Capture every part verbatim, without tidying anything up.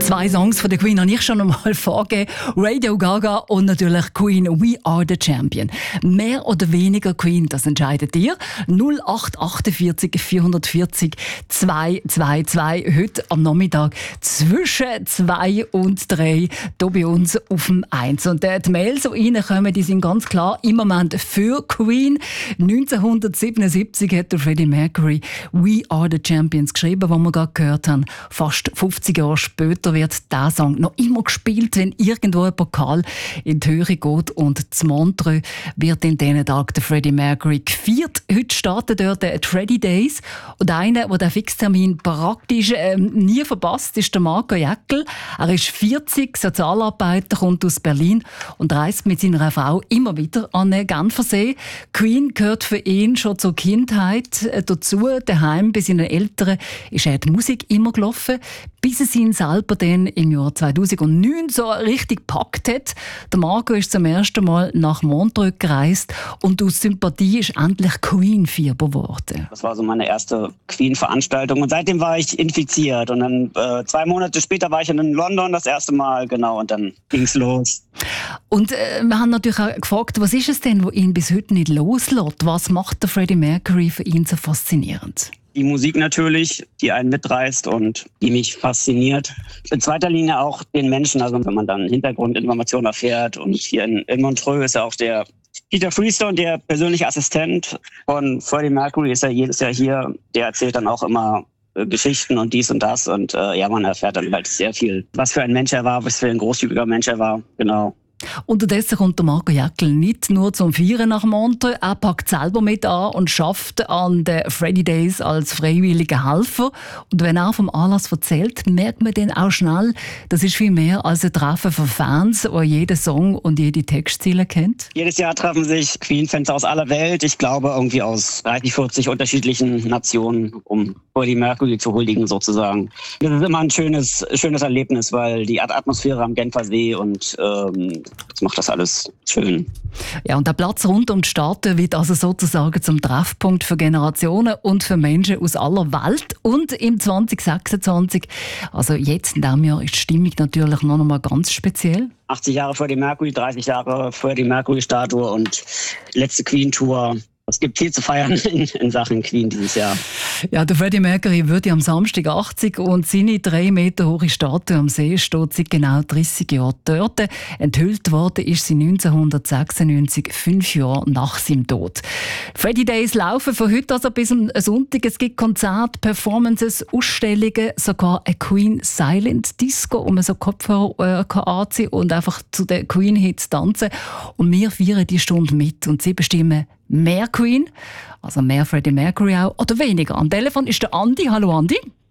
Zwei Songs von der Queen habe ich schon einmal vorgegeben. Radio Gaga und natürlich Queen «We Are the Champion». Mehr oder weniger Queen, das entscheidet ihr. null acht achtundvierzig vierhundertvierzig zweihundertzweiundzwanzig. Heute am Nachmittag zwischen zwei und drei hier bei uns auf dem eins. Und die Mails, die reinkommen, die sind ganz klar im Moment für Queen. neunzehnhundertsiebenundsiebzig hat der Freddie Mercury «We Are the Champions» geschrieben, was wir gerade gehört haben. Fast fünfzig Jahre später wird dieser Song noch immer gespielt, wenn irgendwo ein Pokal in die Höhe geht. Und zu Montreux wird in diesen Tagen der Freddie Mercury gefeiert. Heute starten dort die Freddie Days. Und einer, der den Fixtermin praktisch ähm, nie verpasst, ist der Marco Jäckel. Er ist vierzig, Sozialarbeiter, kommt aus Berlin und reist mit seiner Frau immer wieder an den Genfersee. Queen gehört für ihn schon zur Kindheit äh, dazu. Daheim bei seinen Eltern ist er die Musik immer gelaufen, bis er ihn selber dann im Jahr zweitausendneun so richtig gepackt hat. Der Marco ist zum ersten Mal nach Montreux gereist und aus Sympathie ist endlich Queen-Fieber geworden. Das war so meine erste Queen-Veranstaltung und seitdem war ich infiziert. Und dann äh, zwei Monate später war ich in London das erste Mal, genau, und dann ging's los. Und äh, wir haben natürlich auch gefragt, was ist es denn, was ihn bis heute nicht loslässt? Was macht der Freddie Mercury für ihn so faszinierend? Die Musik natürlich, die einen mitreißt und die mich fasziniert. In zweiter Linie auch den Menschen, also wenn man dann Hintergrundinformationen erfährt. Und hier in, in Montreux ist ja auch der Peter Freestone, der persönliche Assistent von Freddie Mercury, ist ja jedes Jahr hier. Der erzählt dann auch immer äh, Geschichten und dies und das. Und äh, ja, man erfährt dann halt sehr viel, was für ein Mensch er war, was für ein großzügiger Mensch er war. Genau. Unterdessen kommt der Marco Jäckel nicht nur zum Feiern nach Montreux, er packt selber mit an und schafft an den Freddie Days als freiwilliger Helfer. Und wenn er vom Anlass erzählt, merkt man dann auch schnell, das ist viel mehr als ein Treffen von Fans, die jeden Song und jede Textziele kennt. Jedes Jahr treffen sich Queen-Fans aus aller Welt, ich glaube irgendwie aus dreißig, vierzig unterschiedlichen Nationen, um Freddie Mercury zu huldigen sozusagen. Das ist immer ein schönes, schönes Erlebnis, weil die Atmosphäre am Genfersee und ähm, das macht das alles schön. Ja, und der Platz rund um die Staaten wird also sozusagen zum Treffpunkt für Generationen und für Menschen aus aller Welt. Und im zwanzig sechsundzwanzig, also jetzt in diesem Jahr, ist die Stimmung natürlich noch einmal ganz speziell. achtzig Jahre Freddie Mercury, dreißig Jahre Freddie Mercury-Statue und letzte Queen-Tour. Es gibt viel zu feiern in, in Sachen Queen dieses Jahr. Ja, der Freddie Mercury wird am Samstag achtzig und seine drei Meter hohe Statue am See steht seit genau dreißig Jahren dort. Enthüllt worden ist sie neunzehnhundertsechsundneunzig, fünf Jahre nach seinem Tod. Freddie Days laufen von heute also bis am Sonntag. Es gibt Konzerte, Performances, Ausstellungen, sogar eine Queen Silent Disco, wo man so Kopfhörer äh, anziehen und einfach zu den Queen-Hits tanzen. Und wir feiern die Stunde mit und sie bestimmen mehr Queen, also mehr Freddie Mercury auch, oder weniger. Am Telefon ist der Andi. Hallo Andi.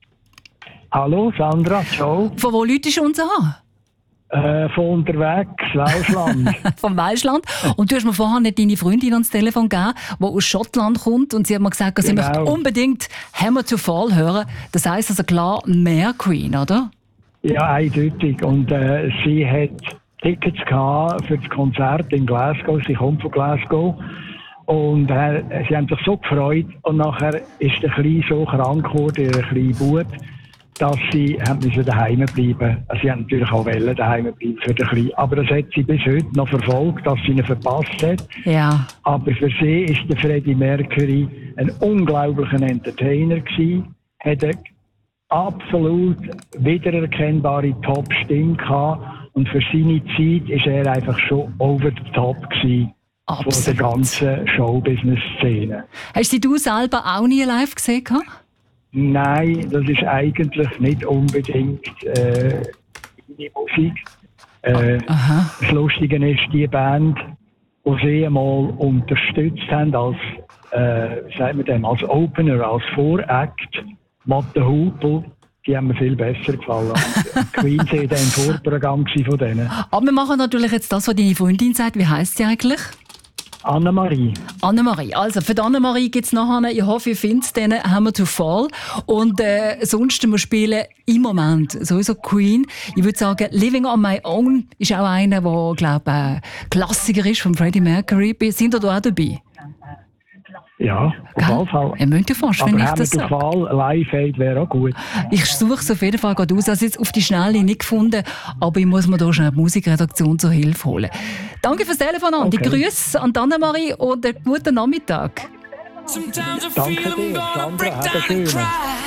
Hallo Sandra, ciao. Von wo läutest du uns an? Äh, von unterwegs, Welschland. Vom Welschland. Und du hast mir vorher nicht deine Freundin ans Telefon gegeben, die aus Schottland kommt und sie hat mir gesagt, sie Genau. möchte unbedingt «Hammer to Fall» hören. Das heisst also klar mehr Queen, oder? Ja, eindeutig. Und äh, sie hat Tickets gehabt für das Konzert in Glasgow. Sie kommt von Glasgow. Und äh, sie haben sich so gefreut. Und nachher ist der Kleine so krank geworden, der kleine Bub, dass sie haben müssen daheim bleiben. Also sie haben natürlich auch wollen daheim bleiben für den Kleinen. Aber das hat sie bis heute noch verfolgt, dass sie ihn verpasst hat. Ja. Aber für sie ist der Freddie Mercury ein unglaublicher Entertainer gewesen. Hat eine absolut wiedererkennbare Top-Stimme gehabt. Und für seine Zeit ist er einfach schon over the top gewesen. Absolut. Von der ganzen Showbusiness-Szene. Hast sie du selber auch nie live gesehen? Nein, das ist eigentlich nicht unbedingt äh, meine Musik. Äh, Aha. Das Lustige ist, die Band, die sie einmal unterstützt haben als, äh, wie sagt man dem, als Opener, als Voract, Matte Hupel, die haben mir viel besser gefallen. Und Queen war dann im Vorprogramm von denen. Aber wir machen natürlich jetzt das, was deine Freundin sagt. Wie heisst sie eigentlich? Annemarie. Annemarie. Also für die Annemarie gibt es nachher, ich hoffe, ihr findet den «Hammer to Fall». Und äh, sonst, wir spielen im Moment sowieso Queen. Ich würde sagen, «Living on my own» ist auch einer, der, glaube ich, ein Klassiker ist von Freddie Mercury. Sind ihr da auch dabei? Ja, auf jeden Fall. Ihr müsst ja fast, wenn ich das sage. Aber Fall Live-Aid wäre auch gut. Ich suche es auf jeden Fall gerade aus. Also jetzt auf die Schnelle nicht gefunden, aber ich muss mir da schnell die Musikredaktion zur Hilfe holen. Danke fürs Telefon, Andi. Okay. Grüße an Annemarie und einen guten Nachmittag. Danke dir, Sandra. Habe schön.